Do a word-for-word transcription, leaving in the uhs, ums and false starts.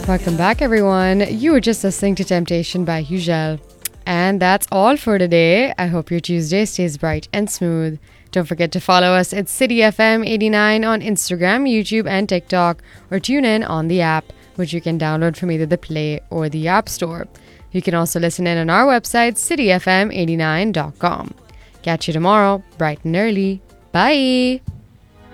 Welcome back, everyone. You were just listening to Temptation by Hugel. And that's all for today. I hope your Tuesday stays bright and smooth. Don't forget to follow us at City F M eighty-nine on Instagram, YouTube, and TikTok, or tune in on the app, which you can download from either the Play or the App Store. You can also listen in on our website, city f m eighty-nine dot com. Catch you tomorrow, bright and early. Bye!